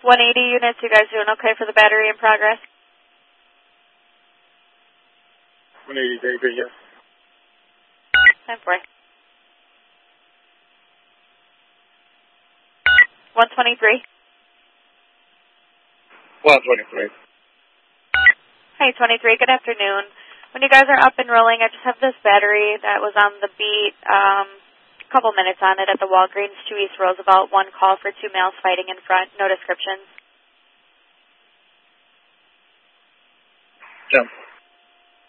180 units, you guys doing okay for the battery in progress? 180, baby, yes. 10-4. 123. 123. Hi, 23. Good afternoon. When you guys are up and rolling, I just have this battery that was on the beat, a couple minutes on it at the Walgreens 2 East Roosevelt. One call for 2 males fighting in front. No descriptions. Jump.